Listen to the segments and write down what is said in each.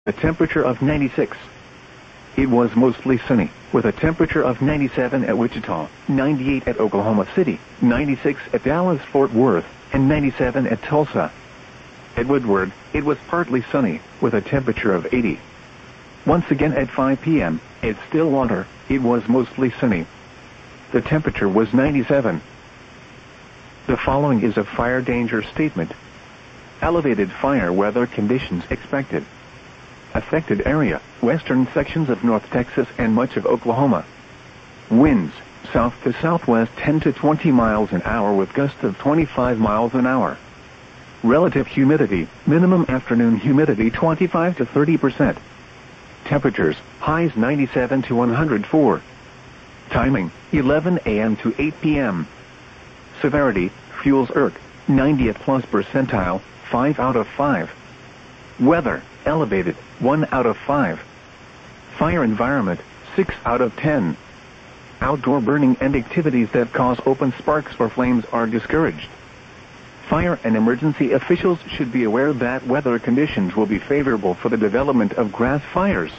a temperature of 96. It was mostly sunny, with a temperature of 97 at Wichita, 98 at Oklahoma City, 96 at Dallas-Fort Worth, and 97 at Tulsa. At Woodward, it was partly sunny, with a temperature of 80. Once again at 5 p.m., at Stillwater, it was mostly sunny. The temperature was 97. The following is a fire danger statement. Elevated fire weather conditions expected. Affected area, western sections of North Texas and much of Oklahoma. Winds, south to southwest 10 to 20 miles an hour with gusts of 25 miles an hour. Relative humidity, minimum afternoon humidity 25 to 30%. Temperatures, highs 97 to 104. Timing, 11 a.m. to 8 p.m. Severity, fuels ERC, 90th plus percentile, 5 out of 5. Weather, elevated, 1 out of 5. Fire environment, 6 out of 10. Outdoor burning and activities that cause open sparks or flames are discouraged. Fire and emergency officials should be aware that weather conditions will be favorable for the development of grass fires.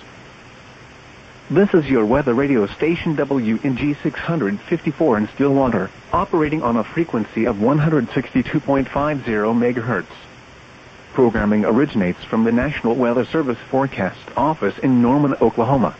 This is your weather radio station WNG 654 in Stillwater, operating on a frequency of 162.50 MHz. Programming originates from the National Weather Service Forecast Office in Norman, Oklahoma.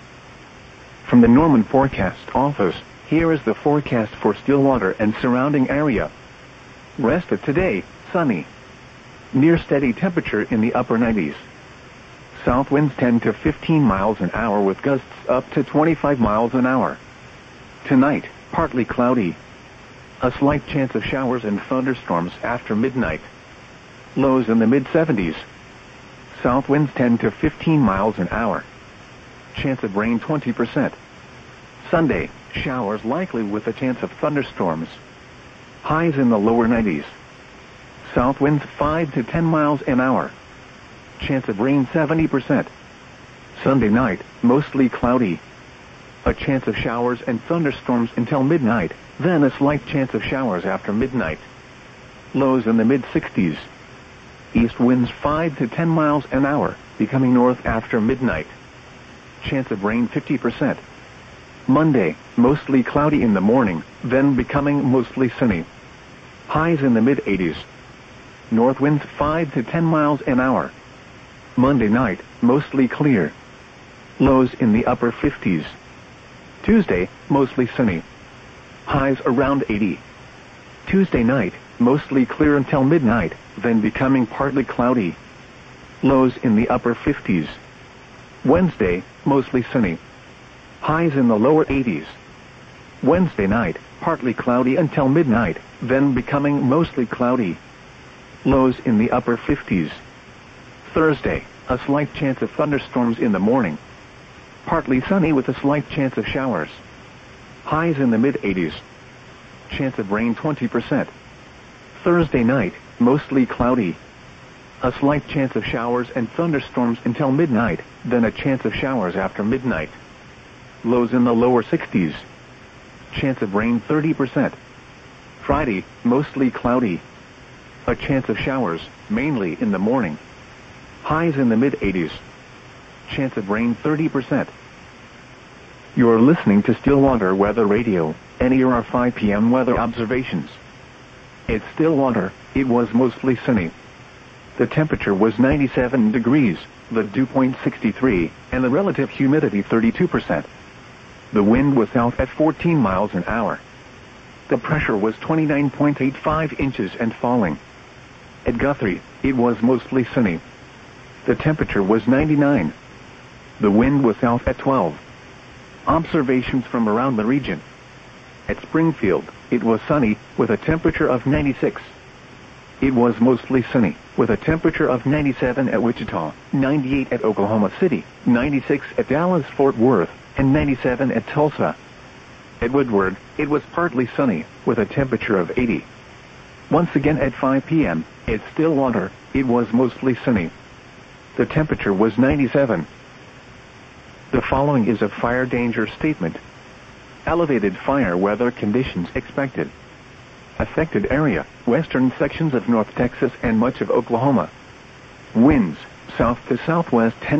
From the Norman Forecast Office, here is the forecast for Stillwater and surrounding area. Rest of today, sunny. Near steady temperature in the upper 90s. South winds 10 to 15 miles an hour with gusts up to 25 miles an hour. Tonight, partly cloudy. A slight chance of showers and thunderstorms after midnight. Lows in the mid-70s. South winds 10 to 15 miles an hour. Chance of rain 20%. Sunday, showers likely with a chance of thunderstorms. Highs in the lower 90s. South winds 5 to 10 miles an hour. Chance of rain 70%. Sunday night, mostly cloudy. A chance of showers and thunderstorms until midnight, then a slight chance of showers after midnight. Lows in the mid-60s. East winds 5 to 10 miles an hour, becoming north after midnight. Chance of rain 50%. Monday, mostly cloudy in the morning, then becoming mostly sunny. Highs in the mid-80s. North winds 5 to 10 miles an hour. Monday night, mostly clear. Lows in the upper 50s. Tuesday, mostly sunny. Highs around 80. Tuesday night, mostly clear until midnight, then becoming partly cloudy. Lows in the upper 50s. Wednesday, mostly sunny. Highs in the lower 80s. Wednesday night, partly cloudy until midnight, then becoming mostly cloudy. Lows in the upper 50s. Thursday, a slight chance of thunderstorms in the morning. Partly sunny with a slight chance of showers. Highs in the mid-80s. Chance of rain 20%. Thursday night, mostly cloudy. A slight chance of showers and thunderstorms until midnight, then a chance of showers after midnight. Lows in the lower 60s. Chance of rain 30%. Friday, mostly cloudy. A chance of showers, mainly in the morning. Highs in the mid-80s. Chance of rain 30%. You're listening to Stillwater Weather Radio, NER 5 p.m. weather observations. At Stillwater, it was mostly sunny. The temperature was 97 degrees, the dew point 63, and the relative humidity 32%. The wind was south at 14 miles an hour. The pressure was 29.85 inches and falling. At Guthrie, it was mostly sunny. The temperature was 99. The wind was south at 12. Observations from around the region. At Springfield, it was sunny, with a temperature of 96. It was mostly sunny, with a temperature of 97 at Wichita, 98 at Oklahoma City, 96 at Dallas-Fort Worth, and 97 at Tulsa. At Woodward, it was partly sunny, with a temperature of 80. Once again at 5 p.m., at Stillwater, it was mostly sunny. The temperature was 97. The following is a fire danger statement. Elevated fire weather conditions expected. Affected area, western sections of North Texas and much of Oklahoma. Winds, south to southwest 10